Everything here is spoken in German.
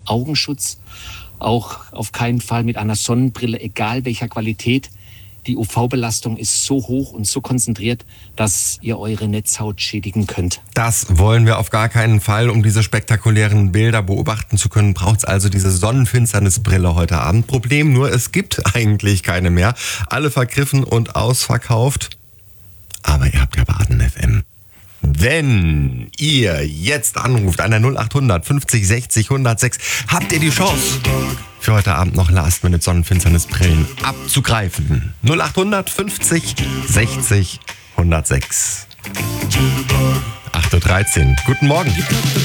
Augenschutz, auch auf keinen Fall mit einer Sonnenbrille, egal welcher Qualität. Die UV-Belastung ist so hoch und so konzentriert, dass ihr eure Netzhaut schädigen könnt. Das wollen wir auf gar keinen Fall. Um diese spektakulären Bilder beobachten zu können, braucht es also diese Sonnenfinsternisbrille heute Abend. Problem nur, es gibt eigentlich keine mehr. Alle vergriffen und ausverkauft. Aber ihr habt ja Baden FM. Wenn ihr jetzt anruft an der 0800 50 60 106, habt ihr die Chance, für heute Abend noch Last-Minute-Sonnenfinsternisbrillen abzugreifen. 0800 50 60 106. 8.13 Uhr. Guten Morgen.